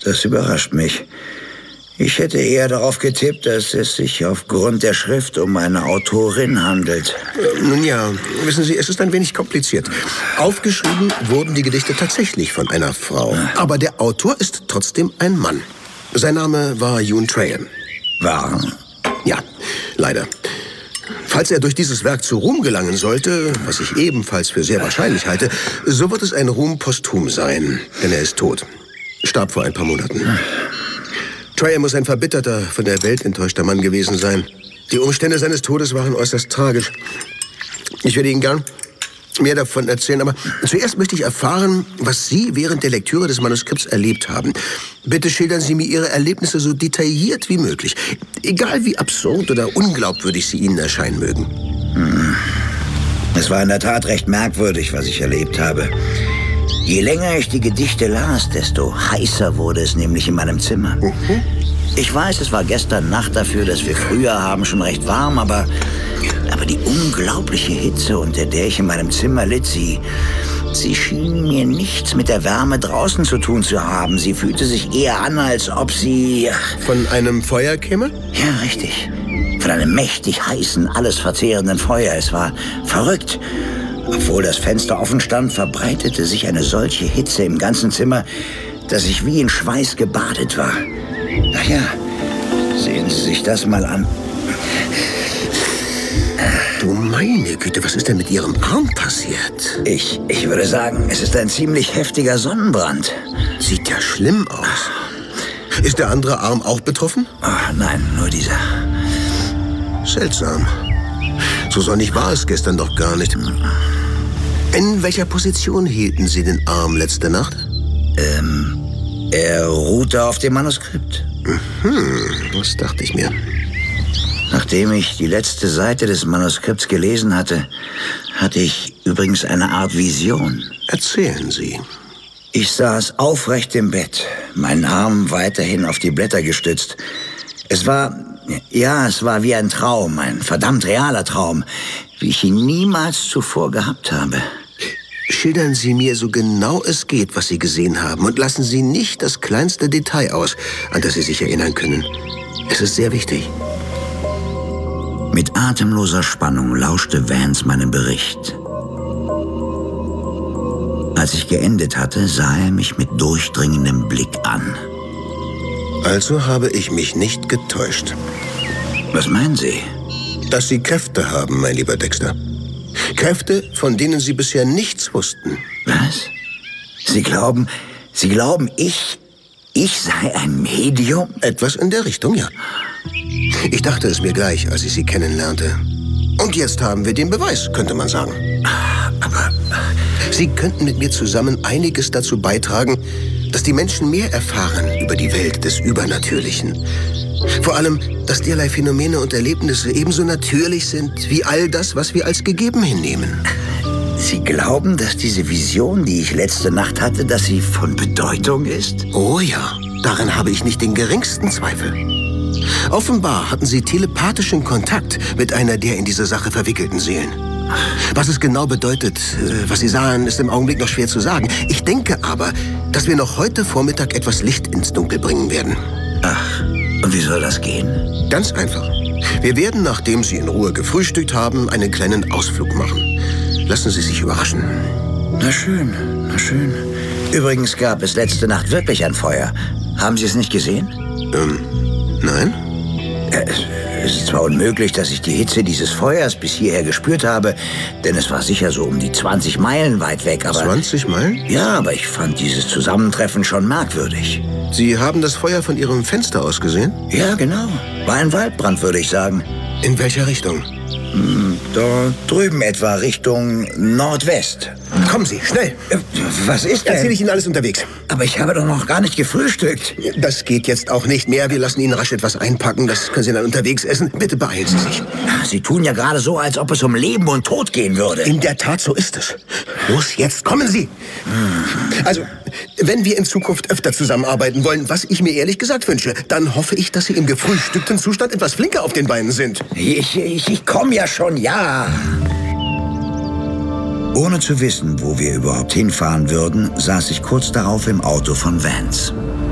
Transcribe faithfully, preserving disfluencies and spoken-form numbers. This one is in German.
Das überrascht mich. Ich hätte eher darauf getippt, dass es sich aufgrund der Schrift um eine Autorin handelt. Äh, nun ja, wissen Sie, es ist ein wenig kompliziert. Aufgeschrieben wurden die Gedichte tatsächlich von einer Frau. Aber der Autor ist trotzdem ein Mann. Sein Name war Yoon Trahan. War? Ja, leider. Falls er durch dieses Werk zu Ruhm gelangen sollte, was ich ebenfalls für sehr wahrscheinlich halte, so wird es ein Ruhm posthum sein, denn er ist tot. Starb vor ein paar Monaten. Trahan muss ein verbitterter, von der Welt enttäuschter Mann gewesen sein. Die Umstände seines Todes waren äußerst tragisch. Ich würde Ihnen gern mehr davon erzählen, aber zuerst möchte ich erfahren, was Sie während der Lektüre des Manuskripts erlebt haben. Bitte schildern Sie mir Ihre Erlebnisse so detailliert wie möglich. Egal wie absurd oder unglaubwürdig sie Ihnen erscheinen mögen. Hm. Es war in der Tat recht merkwürdig, was ich erlebt habe. Je länger ich die Gedichte las, desto heißer wurde es nämlich in meinem Zimmer. Mhm. Ich weiß, es war gestern Nacht dafür, dass wir früher haben, schon recht warm, aber, aber die unglaubliche Hitze, unter der ich in meinem Zimmer litt, sie, sie schien mir nichts mit der Wärme draußen zu tun zu haben. Sie fühlte sich eher an, als ob sie... Von einem Feuer käme? Ja, richtig. Von einem mächtig heißen, alles verzehrenden Feuer. Es war verrückt. Obwohl das Fenster offen stand, verbreitete sich eine solche Hitze im ganzen Zimmer, dass ich wie in Schweiß gebadet war. Ach ja, sehen Sie sich das mal an. Du meine Güte, was ist denn mit Ihrem Arm passiert? Ich, ich würde sagen, es ist ein ziemlich heftiger Sonnenbrand. Sieht ja schlimm aus. Ist der andere Arm auch betroffen? Ach, nein, nur dieser. Seltsam. So sonnig war es gestern doch gar nicht. In welcher Position hielten Sie den Arm letzte Nacht? Ähm, er ruhte auf dem Manuskript. Mhm, das dachte ich mir. Nachdem ich die letzte Seite des Manuskripts gelesen hatte, hatte ich übrigens eine Art Vision. Erzählen Sie. Ich saß aufrecht im Bett, meinen Arm weiterhin auf die Blätter gestützt. Es war, ja, es war wie ein Traum, ein verdammt realer Traum, wie ich ihn niemals zuvor gehabt habe. Schildern Sie mir so genau es geht, was Sie gesehen haben, und lassen Sie nicht das kleinste Detail aus, an das Sie sich erinnern können. Es ist sehr wichtig. Mit atemloser Spannung lauschte Vance meinem Bericht. Als ich geendet hatte, sah er mich mit durchdringendem Blick an. Also habe ich mich nicht getäuscht. Was meinen Sie? Dass Sie Kräfte haben, mein lieber Dexter. Kräfte, von denen Sie bisher nichts wussten. Was? Sie glauben, Sie glauben, ich, ich sei ein Medium? Etwas in der Richtung, ja. Ich dachte es mir gleich, als ich Sie kennenlernte. Und jetzt haben wir den Beweis, könnte man sagen. Aber Sie könnten mit mir zusammen einiges dazu beitragen, dass die Menschen mehr erfahren über die Welt des Übernatürlichen. Vor allem, dass derlei Phänomene und Erlebnisse ebenso natürlich sind wie all das, was wir als gegeben hinnehmen. Sie glauben, dass diese Vision, die ich letzte Nacht hatte, dass sie von Bedeutung ist? Oh ja, daran habe ich nicht den geringsten Zweifel. Offenbar hatten Sie telepathischen Kontakt mit einer der in diese Sache verwickelten Seelen. Was es genau bedeutet, was Sie sahen, ist im Augenblick noch schwer zu sagen. Ich denke aber, dass wir noch heute Vormittag etwas Licht ins Dunkel bringen werden. Ach, und wie soll das gehen? Ganz einfach. Wir werden, nachdem Sie in Ruhe gefrühstückt haben, einen kleinen Ausflug machen. Lassen Sie sich überraschen. Na schön, na schön. Übrigens gab es letzte Nacht wirklich ein Feuer. Haben Sie es nicht gesehen? Ähm, nein? Es ist zwar unmöglich, dass ich die Hitze dieses Feuers bis hierher gespürt habe, denn es war sicher so um die zwanzig Meilen weit weg, aber... zwanzig Meilen? Ja, aber ich fand dieses Zusammentreffen schon merkwürdig. Sie haben das Feuer von Ihrem Fenster aus gesehen? Ja, genau. War ein Waldbrand, würde ich sagen. In welcher Richtung? Hm, da drüben etwa, Richtung Nordwest. Kommen Sie, schnell. Äh, was ist denn? Erzähle ich Ihnen alles unterwegs. Aber ich habe doch noch gar nicht gefrühstückt. Das geht jetzt auch nicht mehr. Wir lassen Ihnen rasch etwas einpacken. Das können Sie dann unterwegs essen. Bitte beeilen Sie sich. Sie tun ja gerade so, als ob es um Leben und Tod gehen würde. In der Tat, so ist es. Los, jetzt kommen Sie. Hm. Also, wenn wir in Zukunft öfter zusammenarbeiten wollen, was ich mir ehrlich gesagt wünsche, dann hoffe ich, dass Sie im gefrühstückten Zustand etwas flinker auf den Beinen sind. Ich, ich, ich komme ja schon, ja. Ohne zu wissen, wo wir überhaupt hinfahren würden, saß ich kurz darauf im Auto von Vance.